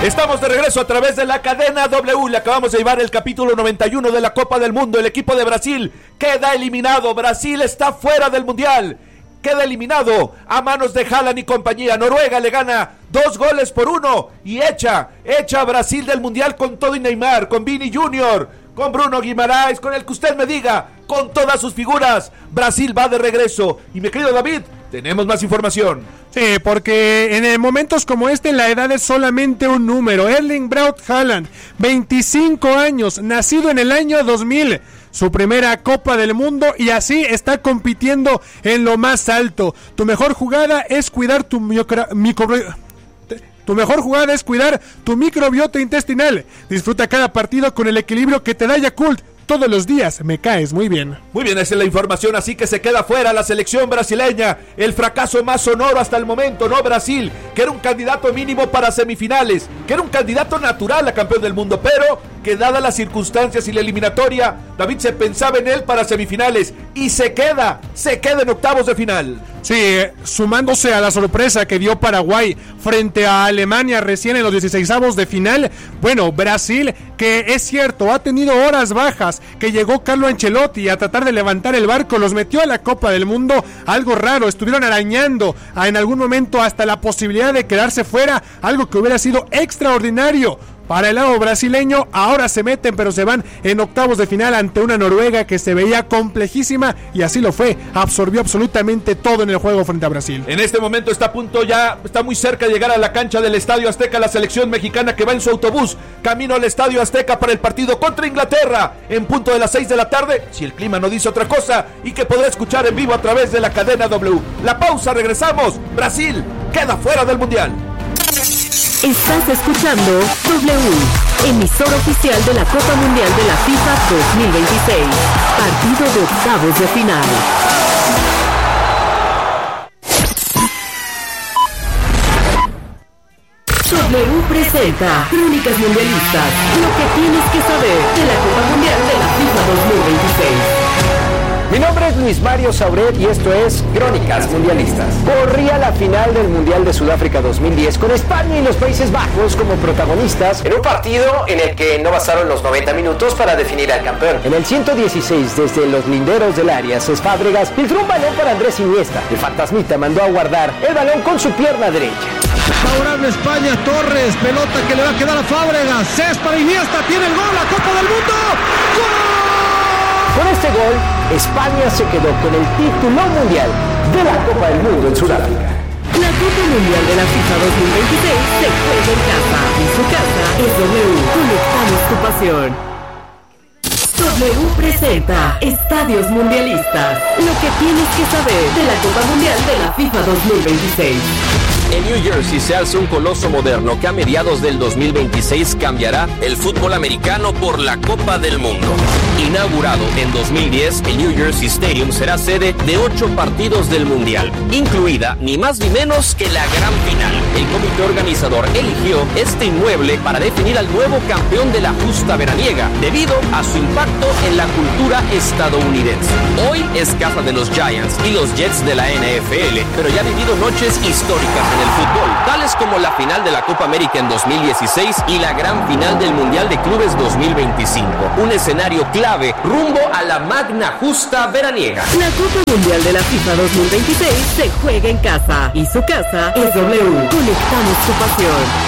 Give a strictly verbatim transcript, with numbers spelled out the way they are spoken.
Estamos de regreso a través de la cadena W. Le acabamos de llevar el capítulo noventa y uno de la Copa del Mundo. El equipo de Brasil queda eliminado. Brasil está fuera del Mundial. Queda eliminado a manos de Haaland y compañía. Noruega le gana dos goles por uno y echa, echa a Brasil del Mundial con todo y Neymar, con Vini junior, con Bruno Guimaraes, con el que usted me diga, con todas sus figuras. Brasil va de regreso. Y mi querido David, tenemos más información. Sí, porque en momentos como este la edad es solamente un número. Erling Braut Haaland, veinticinco años, nacido en el año dos mil. Su primera Copa del Mundo y así está compitiendo en lo más alto. Tu mejor jugada es cuidar tu micro, micro, tu mejor jugada es cuidar tu microbiota intestinal. Disfruta cada partido con el equilibrio que te da Yakult. Todos los días me caes muy bien. Muy bien, esa es la información, así que se queda fuera la selección brasileña. El fracaso más sonoro hasta el momento, ¿no? Brasil, que era un candidato mínimo para semifinales, que era un candidato natural a campeón del mundo, pero que dadas las circunstancias y la eliminatoria, David, se pensaba en él para semifinales y se queda, se queda en octavos de final. Sí, sumándose a la sorpresa que dio Paraguay frente a Alemania recién en los dieciseisavos de final. Bueno, Brasil, que es cierto, ha tenido horas bajas, que llegó Carlo Ancelotti a tratar de levantar el barco, los metió a la Copa del Mundo, algo raro, estuvieron arañando a, en algún momento hasta la posibilidad de quedarse fuera, algo que hubiera sido extraordinario. Para el lado brasileño, ahora se meten, pero se van en octavos de final ante una Noruega que se veía complejísima, y así lo fue, absorbió absolutamente todo en el juego frente a Brasil. En este momento está a punto ya, está muy cerca de llegar a la cancha del Estadio Azteca, la selección mexicana que va en su autobús, camino al Estadio Azteca para el partido contra Inglaterra, en punto de las seis de la tarde, si el clima no dice otra cosa, y que podrá escuchar en vivo a través de la cadena W. La pausa, regresamos, Brasil queda fuera del Mundial. Estás escuchando W, emisor oficial de la Copa Mundial de la FIFA dos mil veintiséis, partido de octavos de final. W presenta Crónicas Mundialistas, lo que tienes que saber de la Copa Mundial de la FIFA dos mil veintiséis. Mi nombre es Luis Mario Sauret y esto es Crónicas Mundialistas. Corría la final del Mundial de Sudáfrica dos mil diez con España y los Países Bajos como protagonistas en un partido en el que no bastaron los noventa minutos para definir al campeón. En el ciento dieciséis, desde los linderos del área, Cés Fábregas filtró un balón para Andrés Iniesta. El fantasmita mandó a guardar el balón con su pierna derecha. Favorable España, Torres, pelota que le va a quedar a Fábregas, Cés para Iniesta, tiene el gol, la Copa del Mundo. ¡Gol! Con este gol, España se quedó con el título mundial de la Copa del Mundo en Sudáfrica. La Copa Mundial de la FIFA dos mil veintiséis se juega en casa. En su casa es W. Conectamos tu pasión. W presenta Estadios Mundialistas. Lo que tienes que saber de la Copa Mundial de la FIFA dos mil veintiséis. En New Jersey se alza un coloso moderno que a mediados del dos mil veintiséis cambiará el fútbol americano por la Copa del Mundo. Inaugurado en dos mil diez, el New Jersey Stadium será sede de ocho partidos del Mundial, incluida ni más ni menos que la gran final. El comité organizador eligió este inmueble para definir al nuevo campeón de la justa veraniega, debido a su impacto en la cultura estadounidense. Hoy es casa de los Giants y los Jets de la N F L, pero ya ha vivido noches históricas en el fútbol, tales como la final de la Copa América en dos mil dieciséis y la gran final del Mundial de Clubes dos mil veinticinco, un escenario clave rumbo a la magna justa veraniega. La Copa Mundial de la FIFA dos mil veintiséis se juega en casa y su casa es W. Conectamos tu pasión.